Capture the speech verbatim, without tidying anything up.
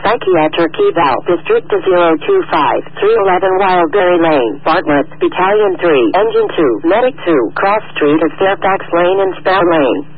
Psychiatric Eval, District zero two five, three eleven Wildberry Lane, Bartlett, Battalion three, Engine two, Medic two, Cross Street of Fairfax Lane and Sparrow Lane.